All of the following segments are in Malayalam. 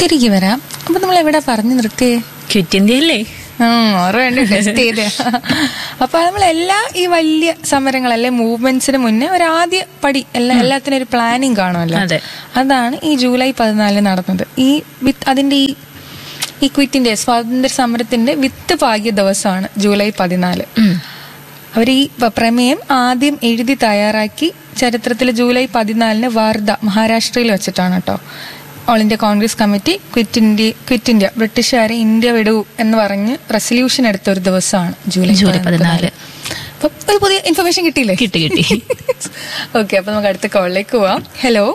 തിരികെ വരാം. അപ്പൊ നമ്മൾ എവിടെ പറഞ്ഞു നിർത്തിയേ? ക്വിറ്റ് ഇന്ത്യ അല്ലേ? ഓർമ്മ ടെസ്റ്റ് ചെയ്ത്. അപ്പൊ നമ്മളെല്ലാ ഈ വലിയ സമരങ്ങൾ അല്ലെ മൂവ്മെന്റ്സിന് മുന്നേ ഒരു ആദ്യ പടി എല്ലാത്തിനും ഒരു പ്ലാനിങ് കാണുമല്ലോ. അതാണ് ഈ ജൂലൈ 14 നടന്നത്. അതിന്റെ ഈ ക്വിറ്റ് ഇന്ത്യ സ്വാതന്ത്ര്യ സമരത്തിന്റെ വിത്ത് പാകിയ ദിവസമാണ് ജൂലൈ 14. അവർ ഈ പ്രമേയം ആദ്യം എഴുതി തയ്യാറാക്കി ചരിത്രത്തിൽ ജൂലൈ 14 വാർധ മഹാരാഷ്ട്രയിൽ വെച്ചിട്ടാണ് കേട്ടോ. All India Congress committee quit India ബ്രിട്ടീഷുകാരെ ഇന്ത്യ വിടൂ എന്ന് പറഞ്ഞ് റെസൊല്യൂഷൻ എടുത്ത ഒരു ദിവസമാണ് ജൂലൈ 14. അപ്പൊ ഒരു പുതിയ ഇൻഫർമേഷൻ കിട്ടിയില്ലേ? കിട്ടി. ഓക്കെ, അപ്പൊ നമുക്ക് അടുത്ത കോളിലേക്ക് പോവാം. ഹലോ,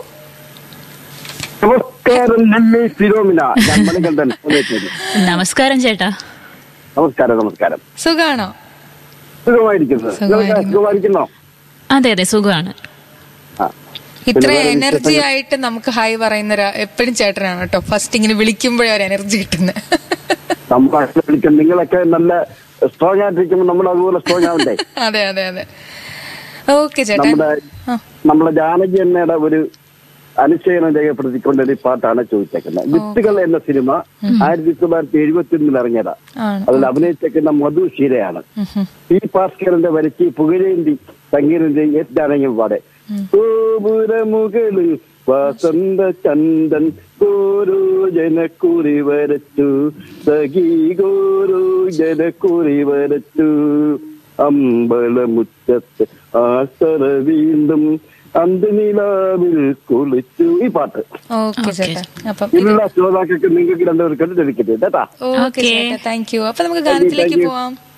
നമസ്കാരം ചേട്ടാ. നമസ്കാരം. സുഖാണോ? സുഖമായിരിക്കുന്നോ? അതെ സുഖമാണ്. ഇത്ര എനർജി ആയിട്ട് നമുക്ക് ഹായ് പറയുന്ന എപ്പോഴും ചേട്ടനാണ് കേട്ടോ. ഫസ്റ്റ് ഇങ്ങനെ വിളിക്കുമ്പോഴേ ഒരു എനർജി കിട്ടുന്നത്. നിങ്ങളൊക്കെ നല്ല സ്ട്രോങ് ആയിട്ടിരിക്കുമ്പോൾ നമ്മൾ അതുപോലെ സ്ട്രോങ് ആവണ്ടേ? അതെ. ഓക്കെ ചേട്ടാ. നമ്മുടെ ജാനകി അമ്മയുടെ ഒരു അനുശയനം രേഖപ്പെടുത്തിക്കൊണ്ട് ഒരു പാട്ടാണ് ചോദിച്ചേക്കുന്നത്. വിത്തുകൾ എന്ന സിനിമ 1971 ഇറങ്ങിയതാ. അതിൽ അഭിനയിച്ചേക്കുന്ന മധു ഷീരയാണ്. ഈ ഭാസ്കരന്റെ വരച്ച് പുകഴേന്തി സംഗീതന്റെ ജാനകി പാടെ ഗോപുരമുകളിൽ വസന്ത ചന്ദൻ ഗോരോ ജനക്കുറി വരച്ചു സഖി ഗോരോ ജനക്കുറി വരച്ചു അമ്പലമുറ്റത്ത് ആസറ വീണ്ടും അന്തിനിലാവിൽ കുളിച്ചു. ഈ പാട്ട് എല്ലാ ശ്രോതാക്കൾക്ക് നിങ്ങൾക്ക് രണ്ടുപേർക്കും ലഭിക്കട്ടെ കേട്ടാ. Thank you. അപ്പൊ നമുക്ക് ഗാനത്തിലേക്ക് പോവാം.